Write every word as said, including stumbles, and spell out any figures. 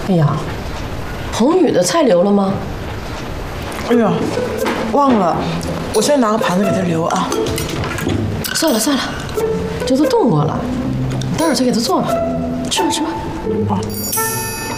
哎呀，宏宇的菜留了吗？ 哎呀，忘了，我现在拿个盘子给他留啊。 算了算了，这都冻过了，你待会儿再给他做吧。吃吧吃吧。 啊。